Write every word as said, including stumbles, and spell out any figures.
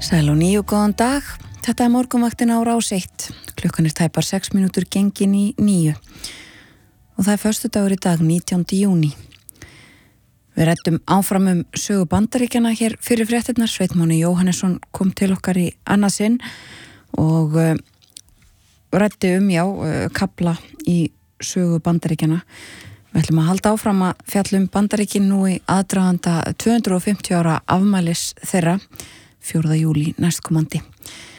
Sæl og nýju góðan dag. Þetta er morgunvaktin á Rás eitt. Klukkan er tæpar sex mínútur gengin í níu. Og það er föstudagur í dag, nítjándi júní. Við ræddum áfram um sögu Bandaríkjanna hér fyrir fréttirnar. Sveinn Máni Jóhannesson kom til okkar í annað sinn og uh, ræddi um, já, uh, kafla í sögu Bandaríkjanna. Við ætlum að halda áfram að fjalla um Bandaríkin nú í aðdraganda tvö hundruð og fimmtíu ára afmælis þeirra, fjórða júlí næstkomandi.